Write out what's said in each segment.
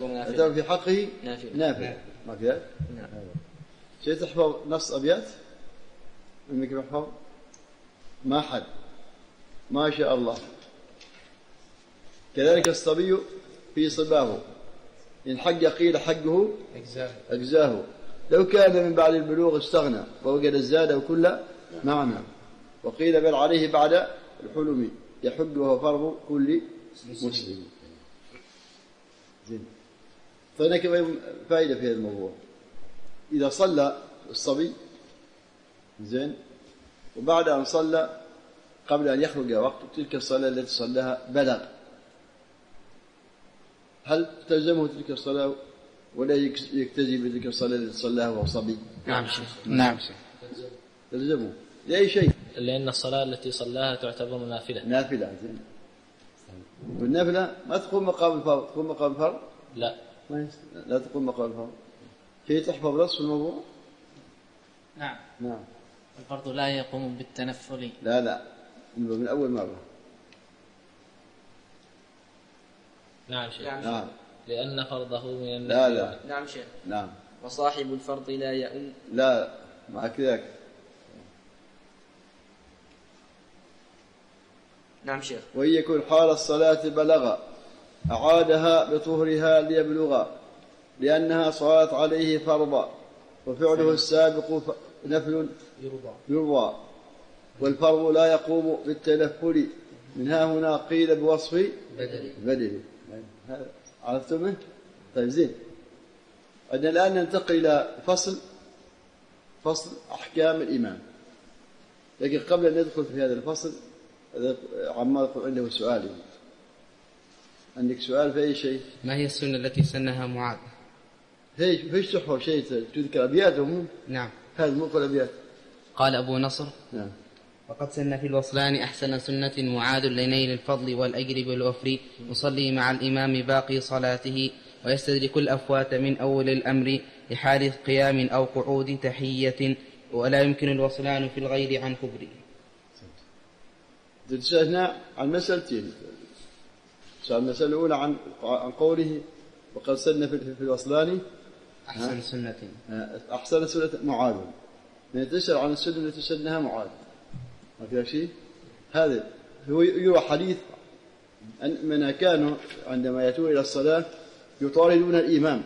يعتبر في حقه نافلة. ما كذا؟ نعم. شيء تحفظ نص أبيات إنك تحفظ ما حد ما شاء الله. كذلك الصبي في صباه إن حق قيل حقه أجزاه. لو كان من بعد البلوغ استغنى ووجد الزاد وكل معنى. وقيل بل عليه بعد الحلم يحج وهو فرض كل مسلم. زين. فهناك فائدة في هذا الموضوع. إذا صلى الصبي زين وبعد أن صلى قبل أن يخرج وقت تلك الصلاة التي صلاها بلغ، هل تلزمه تلك الصلاة ولا يكتزي بتلك الصلاة التي صلاها وهو صبي؟ نعم شيخ. نعم شيخ. تلزمه لأي شيء، لأن الصلاة التي صلاها تعتبر نافلة. نافلة. زين. والنافلة ما تقوم مقام الفرض. تقوم مقام الفرض؟ لا. لا تقوم مقام الفرض. كي تحفظ نص الموضوع. نعم. نعم. الفرض لا يقوم بالتنفل. لا من أول مرة. نعم شيخ. نعم. لأن فرضه من النفل. لا. نعم شيخ. نعم. وصاحب الفرض لا يؤم. لا معك ذاك. نعم شيخ. وإن يكن حال الصلاة بلغ أعادها بطهرها ليبلغ لأنها صارت عليه فرضا وفعله السابق نفل يرضى والفرض لا يقوم بالتنفل. من ها هنا قيل بوصف بدله. عرفتمه؟ طيب زين. عندنا الآن ننتقل إلى فصل أحكام الإمام. لكن قبل أن ندخل في هذا الفصل عمار يقول عنده سؤال. عندك سؤال في أي شيء؟ ما هي السنة التي سنها معاذ؟ فيش تحفظ شيء تذكر أبياتهم؟ نعم. هذا مو كل أبيات. قال أبو نصر. نعم. وقد سن في الوصلان أحسن سنة معاذ لنيل الفضل والأجر بالوفر يصلي مع الإمام باقي صلاته ويستدرك الأفوات من أول الأمر لحال قيام أو قعود تحية ولا يمكن الوصلان في الغير عن كبر. تسألنا عن مسألتين. المسألة الأولى عن قوله وقد سن في الوصلان أحسن سنة معاذ. من تسأل عن السنة التي سنها معاذ ما فيها شيء. هذا هو يروى حديث أن من كانوا عندما يأتون إلى الصلاة يطاردون الإمام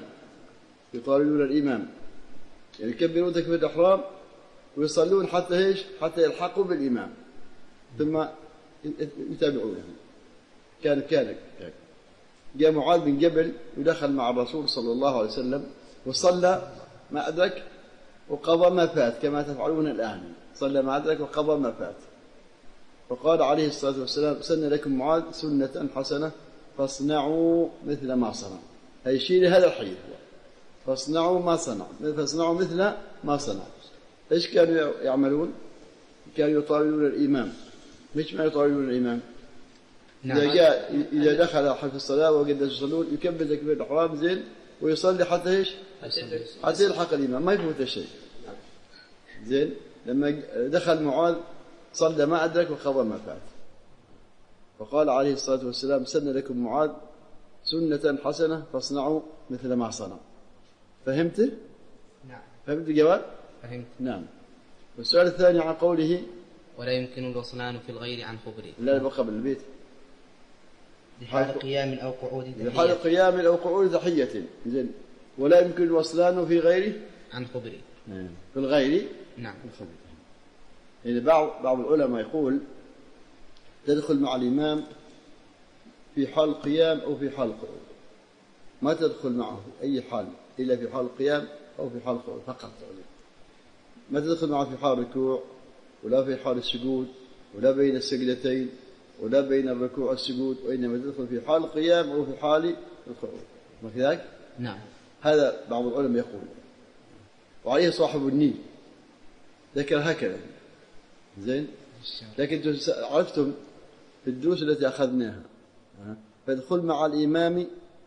يعني يكبرون تكبيرة الإحرام ويصلون حتى يلحقوا بالإمام ثم يتابعونه. كان جاء معاذ بن جبل ودخل مع الرسول صلى الله عليه وسلم وصلى ما أدرك وقضى ما فات كما تفعلون الآن. صلى ما أدرك وقضى ما فات. فقال عليه الصلاة والسلام سن لكم معاذ سنة حسنة فاصنعوا مثل ما صنع. هيشيل هذا الحديث فاصنعوا مثل ما صنع. إيش كانوا يعملون؟ كانوا يطالبون الإمام. مش ما يطالبون الإمام. نعم. إذا دخل في الصلاة وقد يصلون يكبر تكبير الإحرام زين ويصلي حتى يلحق الإمام ما يفوت شيء. زين. لما دخل معاذ صلى ما أدرك وقضى ما فات. فقال عليه الصلاة والسلام سن لكم معاذ سنة حسنة فاصنعوا مثل ما صنع. فهمت؟ نعم. فهمت الجواب؟ فهمت. نعم. والسؤال الثاني عن قوله ولا يمكن الوصلان في الغير عن خبره. لا قبل البيت. لحال قيام أو قعود تحية. زين. ولا يمكن الوصلان في غيره عن خبره. في الغير. نعم. يعني بعض العلماء يقول تدخل مع الإمام في حال القيام أو في حال القعود. ما تدخل معه في أي حال إلا في حال القيام أو في حال القعود فقط. ما تدخل معه في حال الركوع ولا في حال السجود ولا بين السجدتين ولا بين الركوع والسجود وإنما تدخل في حال القيام أو في حال القعود. ما كذلك؟ نعم. هذا بعض العلماء يقول. وعليه صاحب النيل ذكر هكذا. زين. لكن عرفتم في الدروس التي أخذناها فادخل مع الإمام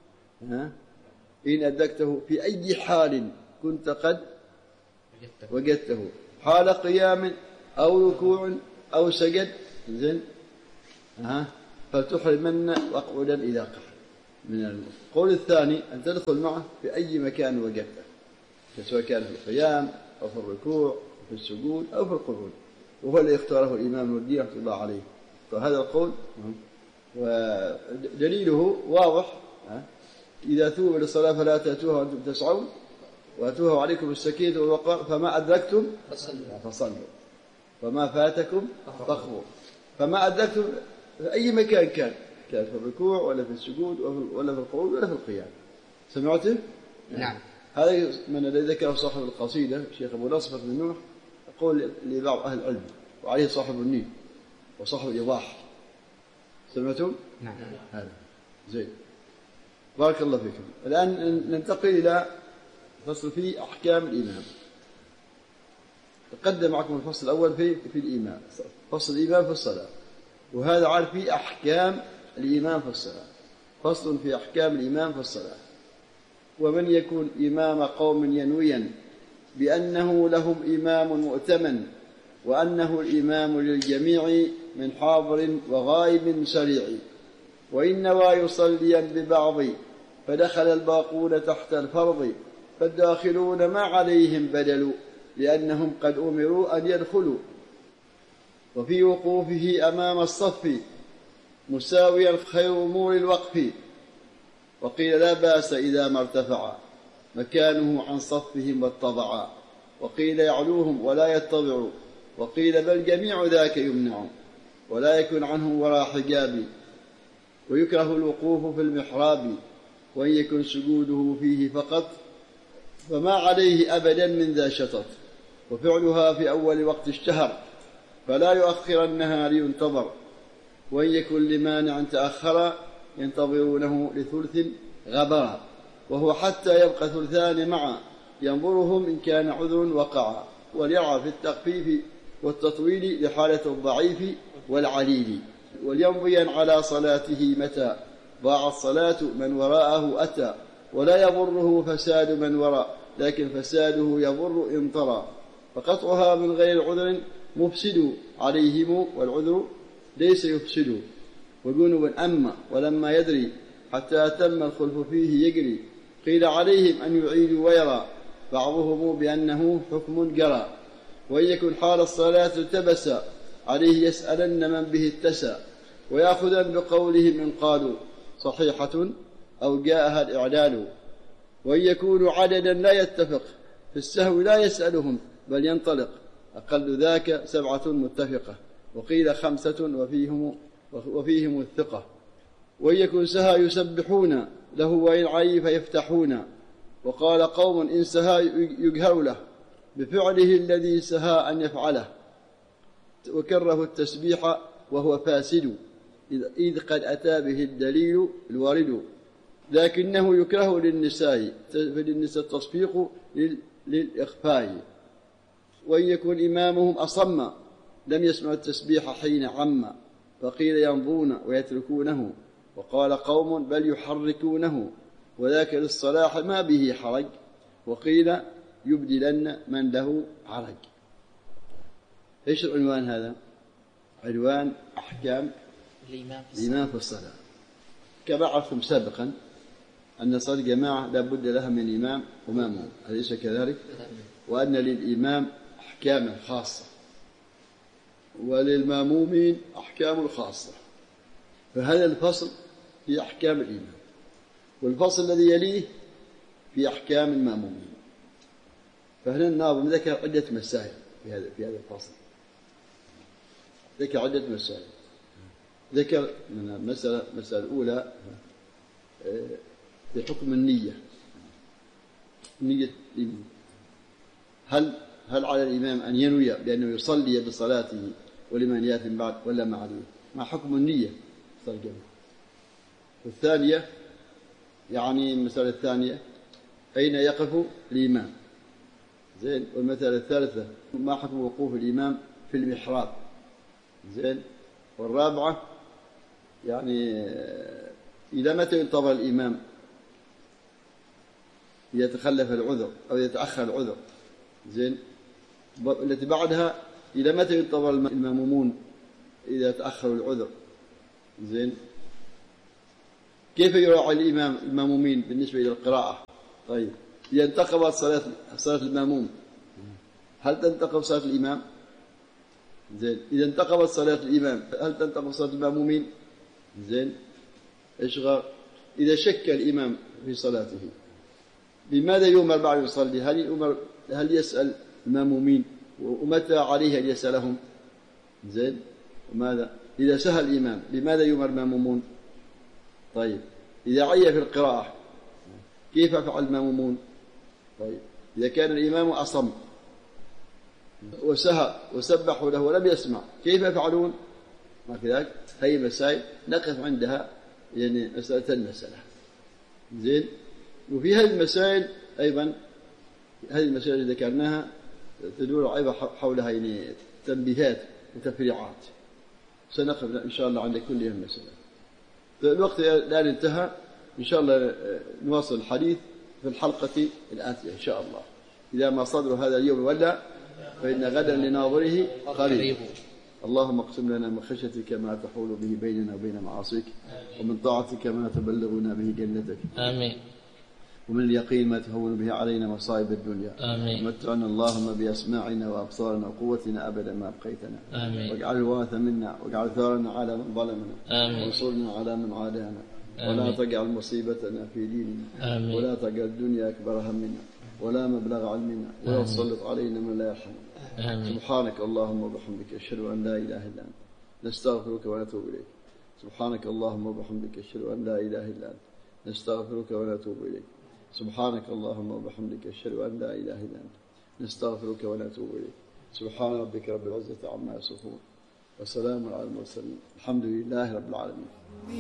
إن أدركته في أي حال كنت قد وجدته حال قيام أو ركوع أو سجد. زين. فلتحرمن واقعدا إذا قعد. من القول الثاني أن تدخل معه في أي مكان وجدته، سواء كان في القيام أو في الركوع أو في السجود أو في القعود، وهو اللي اختاره الإمام الوردي رحمة الله عليه. فهذا القول ودليله واضح: إذا ثوب للصلاة فلا تأتوها وأنتم تسعون وأتوها وعليكم السكينة والوقار فما أدركتم فصلوا وما فاتكم فاخذوا. فما أدركتم في أي مكان كان في الركوع ولا في السجود ولا في القعود ولا في القيام. سمعته؟ نعم. هذا من الذي ذكره صاحب القصيدة الشيخ أبو نصر بن نوح، يقول لبعض أهل العلم، وعليه صاحب النيل وصاحب الإيضاح. سمعتم؟ نعم. هذا زين. بارك الله فيكم. الآن ننتقل إلى فصل في أحكام الإمام. تقدم معكم الفصل الأول في الإمام، فصل الإمام في الصلاة، وهذا عارف في أحكام الإمام في الصلاة. فصل في أحكام الإمام في الصلاة. ومن يكون إمام قوم ينويا بأنه لهم إمام مؤتمن، وأنه الإمام للجميع من حاضر وغائب سريع، وإن نوى يصليا ببعض فدخل الباقون تحت الفرض، فالداخلون ما عليهم بدل لأنهم قد أمروا أن يدخلوا. وفي وقوفه أمام الصف مساويا خير أمور الوقف، وقيل لا بأس إذا ما ارتفع مكانه عن صفهم واتضعا، وقيل يعلوهم ولا يتضعوا، وقيل بل جميع ذاك يمنع ولا يكن عنه وراء حجاب. ويكره الوقوف في المحراب وإن يكن سجوده فيه فقط فما عليه أبدا من ذا شطط، وفعلها في أول وقت اشتهر فلا يؤخرنها لينتظر، وإن يكن لمانع تأخر ينتظرونه لثلث غبرا، وهو حتى يبقى ثلثان معا ينظرهم إن كان عذر وقعا، وليرعى في التخفيف والتطويل لحالة الضعيف والعليل، وليمضيا على صلاته متى ضاعت صلاة من وراءه أتى، ولا يضره فساد من وراء لكن فساده يضر إن طرى، فقطعها من غير عذر مفسد عليهم والعذر ليس يفسد، وجنب أما ولما يدري حتى أتم الخلف فيه يجري، قيل عليهم أن يعيدوا ويرى بعضهم بأنه حكم جرى، وإن يكن حال الصلاة التبسا عليه يسألن من به اتسى، ويأخذا بقولهم إن قالوا صحيحة أو جاءها الإعلال، وإن يكونوا عددا لا يتفق في السهو لا يسألهم بل ينطلق، أقل ذاك 7 متفقة، وقيل 5 وفيهم الثقة، وإن يكن سها يسبحون له وإن عي فيفتحون، وقال قوم إن سها يجهر له بفعله الذي سها أن يفعله، وكره التسبيح وهو فاسد إذ قد أتى به الدليل الوارد، لكنه يكره للنساء التصفيق للإخفاء، وإن يكن إمامهم أصم لم يسمع التسبيح حين عم، فقيل يمضون ويتركونه، وقال قوم بل يحركونه وذاك للصلاح ما به حرج، وقيل يبدلن من له عرج. إيش العنوان هذا؟ عنوان أحكام الإمام في الصلاة. كما عرفتم سابقا أن صلاة الجماعة لا بد لها من إمام ومأموم، أليس كذلك؟ وأن للإمام أحكام خاصة وللمأمومين أحكام خاصة. فهذا الفصل في أحكام الإمام، والفصل الذي يليه في أحكام المأمومين. فهنا الناظم ذكر عدة مسائل في هذا الفصل، ذكر عدة مسائل. ذكر من المسألة الأولى في حكم النية. نية هل على الإمام أن ينوي بأنه يصلي بصلاته ولمن يأتي بعد ولا ما عليه؟ ما حكم النية صلاة الجماعة. والثانية يعني المسألة الثانية أين يقف الإمام؟ زين. والمسألة الثالثة ما حكم وقوف الإمام في المحراب؟ زين. والرابعة يعني إلى متى ينتظر الإمام يتخلف العذر أو يتأخر العذر؟ زين. التي بعدها إلى متى ينتظر المأمومون إذا تأخروا العذر؟ زين. كيف يراعي الإمام المامومين بالنسبة إلى القراءة؟ طيب إذا انتقبت صلاة الماموم هل تنتقب صلاة الإمام؟ زين. إذا انتقبت صلاة الإمام هل تنتقب صلاة المامومين؟ زين. إيش غير؟ إذا شك الإمام في صلاته بماذا يؤمر بعد يصلي؟ هل يسأل المامومين ومتى عليه أن يسألهم؟ زين. وماذا؟ إذا سهى الإمام بماذا يؤمر المامومون؟ طيب إذا عي في القراءة كيف يفعل المامومون؟ طيب إذا كان الإمام أصم وسهى وسبحوا له ولم يسمع كيف يفعلون؟ ما كذلك هي مسائل نقف عندها يعني المسألة. زين. وفي هذه المسائل أيضا هذه المسائل اللي ذكرناها تدور أيضا حولها يعني تنبيهات وتفريعات سنقف إن شاء الله عند كل المسألة. الوقت الآن انتهى، إن شاء الله نواصل الحديث في الحلقة الآتية إن شاء الله. إذا ما صدر هذا اليوم ولا فإن غدا لناظره قريب. اللهم اقسم لنا من خشيتك ما تحول به بيننا وبين معاصيك ومن طاعتك ما تبلغنا به جنتك. آمين. ومن اليقين ما تهون به علينا مصائب الدنيا. آمين. ومتعنا اللهم بأسماعنا وأبصارنا وقوتنا أبدا ما أبقيتنا. آمين. واجعل الوارث منا واجعل ثارنا على من ظلمنا. آمين. وانصرنا على من عادانا. آمين. ولا تجعل مصيبتنا في ديننا. آمين. ولا تجعل الدنيا أكبر همنا ولا مبلغ علمنا ولا تسلط علينا من لا يرحمنا. آمين. سبحانك اللهم وبحمدك أشهد أن لا إله إلا أنت نستغفرك ونتوب إليك. سبحانك اللهم وبحمدك أشهد أن لا إله إلا أنت نستغفرك ونتوب إليك. سبحانك اللهم وبحمدك أشهد أن لا إله إلا أنت نستغفرك ونتوب إليك. سبحان ربك رب العزة عما يصفون وسلام على المرسلين الحمد لله رب العالمين.